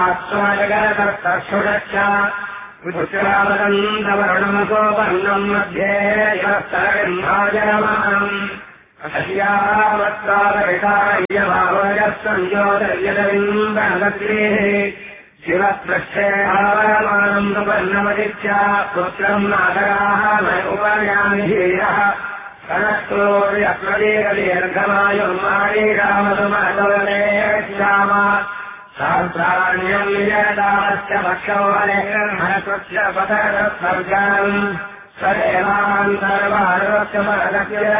स्वाजगरतर्षुडच्च पुत्रावदन्तवर्णमसोपर्णम् मध्ये यस्तरगन्धाजनमानम् अस्यावत्तारवितायभावयः संयोदर्यदविन्दनगत्रेः शिवपृष्ठे आवरमानम् सुपर्णमदिच्च पुत्रम् नागराः न उपर्यामि धीरः कनस्तोर्यप्रदीर्घमायुर्मारीरामसुमहतोले श्याम सहस्राण्यम् विजयदास्य भक्षौहनेर्मनकृत्य पतरत्सर्जनम् स देवान् सर्वारोच्य